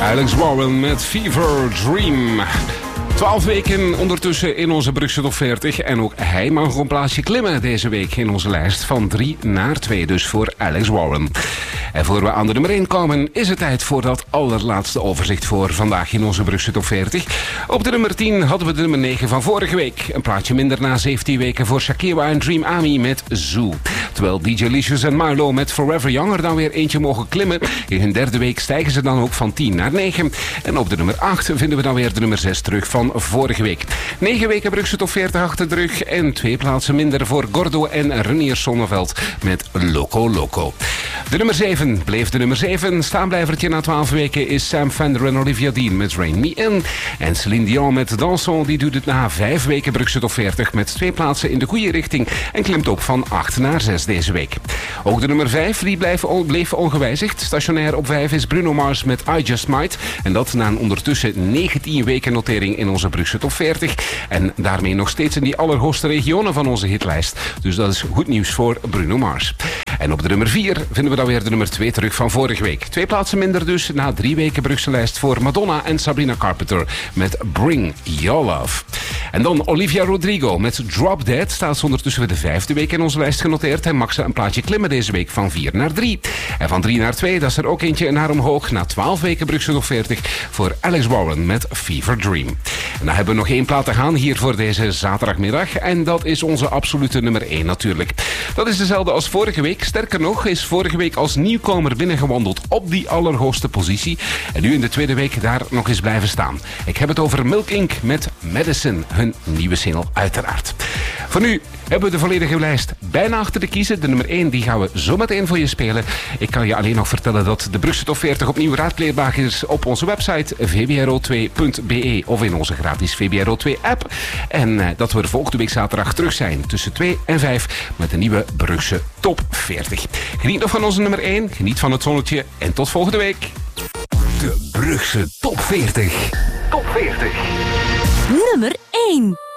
Alex Warren met Fever Dream. 12 weken ondertussen in onze Brugse Top 40. En ook hij mag een plaatsje klimmen deze week in onze lijst. Van 3 naar 2 dus voor Alex Warren. En voor we aan de nummer 1 komen, is het tijd voor dat allerlaatste overzicht voor vandaag in onze Brugse Top 40. Op de nummer 10 hadden we de nummer 9 van vorige week. Een plaatje minder na 17 weken voor Shakira en Dream Ami met Zoo. Terwijl DJ Licious en Marlo met Forever Young er dan weer eentje mogen klimmen. In hun derde week stijgen ze dan ook van 10 naar 9. En op de nummer 8 vinden we dan weer de nummer 6 terug van vorige week. 9 weken Brugse Top 40 achter de rug. En 2 plaatsen minder voor Gordo en Renier Sonneveld met Loco Loco. De nummer 7 bleef de nummer 7. Staanblijvertje na 12 weken is Sam Fender en Olivia Dean met Rain Me In. En Celine Dion met Danson, die doet het na 5 weken Brugse Top 40 met 2 plaatsen in de goede richting en klimt op van 8 naar 6 deze week. Ook de nummer 5 die bleef ongewijzigd. Stationair op 5 is Bruno Mars met I Just Might. En dat na een ondertussen 19 weken notering in onze Brugse Top 40. En daarmee nog steeds in die allerhoogste regionen van onze hitlijst. Dus dat is goed nieuws voor Bruno Mars. En op de nummer 4 vinden we dan weer de nummer 2 terug van vorige week. 2 plaatsen minder dus na 3 weken Brugse lijst voor Madonna en Sabrina Carpenter met Bring Your Love. En dan Olivia Rodrigo met Drop Dead staat ze ondertussen weer de 5e week in onze lijst genoteerd. En mag ze een plaatje klimmen deze week van 4 naar 3. En van 3 naar 2, dat is er ook eentje naar omhoog na 12 weken Brugse Top 40 voor Alex Warren met Fever Dream. En dan hebben we nog 1 plaat te gaan hier voor deze zaterdagmiddag. En dat is onze absolute nummer 1 natuurlijk. Dat is dezelfde als vorige week. Sterker nog, is vorige week als nieuwkomer binnengewandeld op die allerhoogste positie. En nu in de tweede week daar nog eens blijven staan. Ik heb het over Milk Inc. met Medicine, hun nieuwe single uiteraard. Voor nu hebben we de volledige lijst bijna achter de kiezen. De nummer 1 die gaan we zo meteen voor je spelen. Ik kan je alleen nog vertellen dat de Brugse Top 40 opnieuw raadpleegbaar is op onze website vbro2.be of in onze gratis VBRO2 app. En dat we er volgende week zaterdag terug zijn tussen 2 en 5 met een nieuwe Brugse Top 40. Geniet nog van onze nummer 1, geniet van het zonnetje en tot volgende week. De Brugse Top 40. Top 40. Nummer 1.